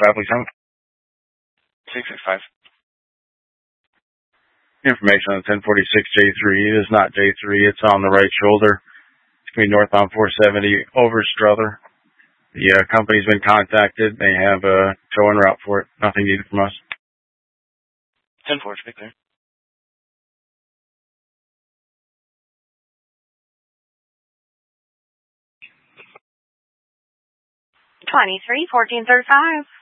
665, please. 665. Information on 1046 J3. It is not J3. It's on the right shoulder. It's going to be northbound 470 over Strother. The company's been contacted. They have a tow en route for it. Nothing needed from us. 10-4, speak there. 23-1435.